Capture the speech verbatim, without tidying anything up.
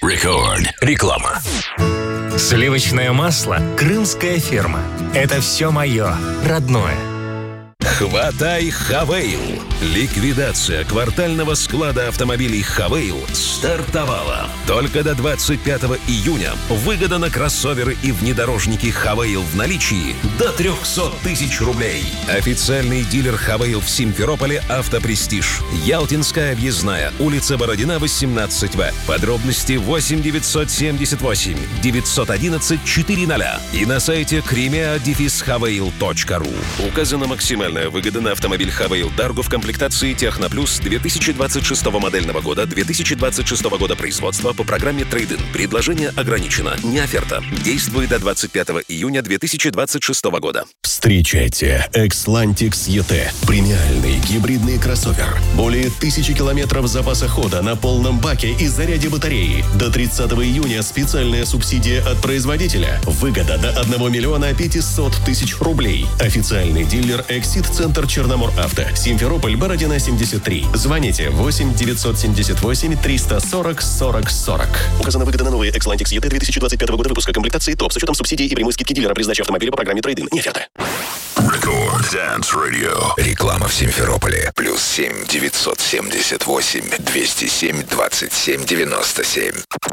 Рекорд. Реклама. Сливочное масло «Крымская ферма». Это все мое, родное. Хватай Хавейл. Ликвидация квартального склада автомобилей Хавейл стартовала. Только до двадцать пятого июня выгода на кроссоверы и внедорожники Хавейл в наличии до триста тысяч рублей. Официальный дилер Хавейл в Симферополе «Автопрестиж». Ялтинская объездная, улица Бородина, восемнадцать В. Подробности восемь девятьсот семьдесят восемь девятьсот одиннадцать четыреста и на сайте кримеа дефис хавейл точка ру. Указана максимальная выгода на автомобиль Хавейл Дарго в комплектации Техноплюс две тысячи двадцать шестого модельного года, две тысячи двадцать шестого года производства по программе Трейд-ин. Предложение ограничено. Не оферта. Действует до двадцать пятого июня две тысячи двадцать шестого года. Встречайте Xlantix и ти. Премиальный гибридный кроссовер. Более тысячи километров запаса хода на полном баке и заряде батареи. До тридцатого июня специальная субсидия от производителя. Выгода до одного миллиона пятисот тысяч рублей. Официальный дилер Эксид Центр Черномор Авто. Симферополь, Бородина, семьдесят три. Звоните восемь девятьсот семьдесят восемь триста сорок сорок сорок. Указана выгода на новые Xlantix и ти две тысячи двадцать пятого года выпуска комплектации ТОП с учетом субсидий и прямой скидки дилера при сдаче автомобиля по программе Трейд-ин. Не оферта. Рекорд Dance Radio. Реклама в Симферополе. Плюс семь девятьсот семьдесят восемь двести семь двадцать семь девяносто семь.